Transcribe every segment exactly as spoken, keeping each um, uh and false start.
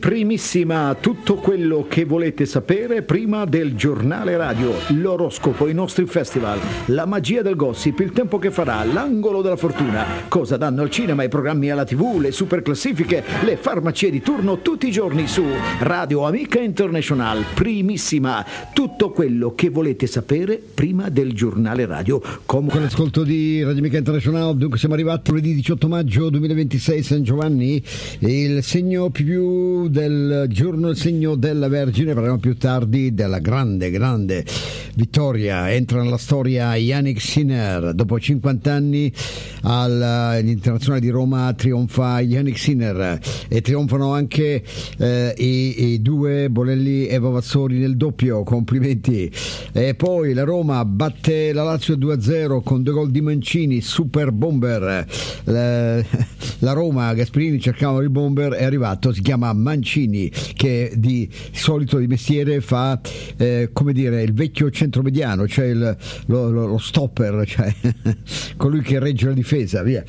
Primissima, tutto quello che volete sapere prima del giornale radio, l'oroscopo, i nostri festival, la magia del gossip, il tempo che farà, l'angolo della fortuna, cosa danno al cinema, i programmi alla tivù, le super classifiche, le farmacie di turno tutti i giorni su Radio Amica International. Primissima, tutto quello che volete sapere prima del giornale radio. Comunque l'ascolto di Radio Amica International, dunque siamo arrivati lunedì diciotto maggio duemilaventisei, San Giovanni, il segno più del giorno, il segno della Vergine. Parleremo più tardi della grande grande vittoria. Entra nella storia Jannik Sinner dopo cinquanta anni all'Internazionale di Roma, trionfa Jannik Sinner e trionfano anche eh, i, i due Bolelli e Vavassori nel doppio. Complimenti. E poi la Roma batte la Lazio due a zero con due gol di Mancini, super bomber. la, la Roma, Gasperini cercavano il bomber, è arrivato, si chiama Mancini, che di solito di mestiere fa eh, come dire il vecchio centromediano, cioè il, lo, lo, lo stopper, cioè colui che regge la difesa, via.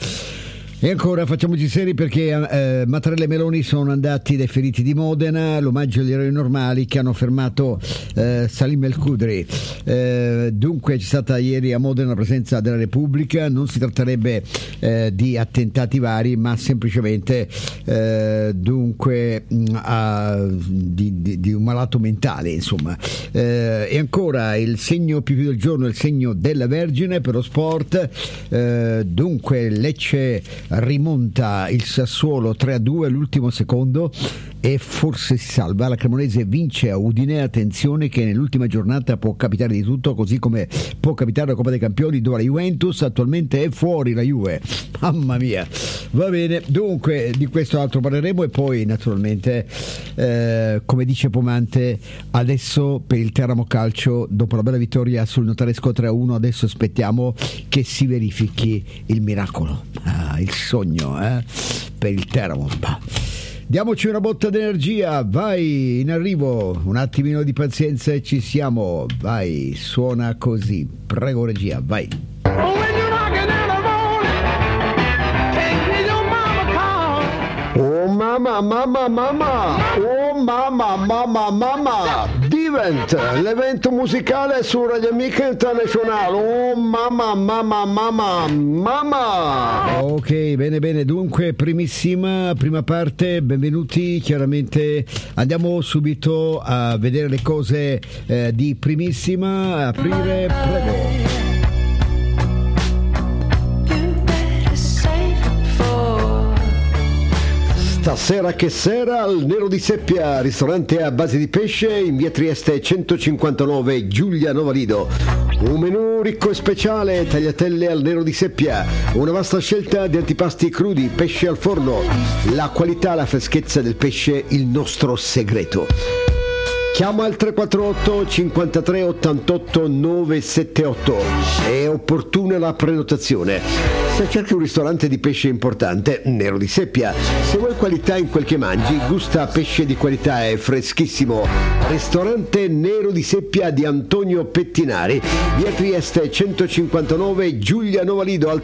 E ancora facciamoci seri perché eh, Mattarella e Meloni sono andati dai feriti di Modena, l'omaggio agli eroi normali che hanno fermato eh, Salim El Khudri. Eh, dunque c'è stata ieri a Modena la presenza della Repubblica, non si tratterebbe eh, di attentati vari, ma semplicemente eh, dunque mh, a, di, di, di un malato mentale, insomma. Eh, e ancora il segno più più del giorno, il segno della Vergine per lo sport. Eh, dunque Lecce rimonta il Sassuolo tre a due all'ultimo secondo e forse si salva. La Cremonese vince a Udine. Attenzione che nell'ultima giornata può capitare di tutto, così come può capitare la Coppa dei Campioni, dove la Juventus attualmente è fuori, la Juve, mamma mia. Va bene, dunque di questo altro parleremo. E poi naturalmente eh, come dice Pomante, adesso per il Teramo Calcio, dopo la bella vittoria sul Notaresco tre a uno, adesso aspettiamo che si verifichi il miracolo, ah, il sogno eh, per il Teramo. Bah. Diamoci una botta d'energia, vai, in arrivo, un attimino di pazienza e ci siamo, vai, suona così, prego regia, vai. Oh mamma, mamma, mamma, oh mamma, mamma, mamma, Divent, l'evento musicale su Radio Amica International, oh mamma, mamma, mamma, mamma. Ok, bene, bene, dunque primissima, prima parte, benvenuti, chiaramente andiamo subito a vedere le cose eh, di primissima, aprire, prego. Stasera che sera al Nero di Seppia, ristorante a base di pesce in via Trieste centocinquantanove, Giulia Novalido. Un menù ricco e speciale, tagliatelle al Nero di Seppia, una vasta scelta di antipasti crudi, pesce al forno, la qualità, la freschezza del pesce, il nostro segreto. Chiama al tre quattro otto cinquantatré ottantotto novecentosettantotto, è opportuna la prenotazione. Se cerchi un ristorante di pesce importante, Nero di Seppia. Se vuoi qualità in quel che mangi, gusta pesce di qualità e freschissimo. Ristorante Nero di Seppia di Antonio Pettinari, via Trieste centocinquantanove, Giulia Novalido, al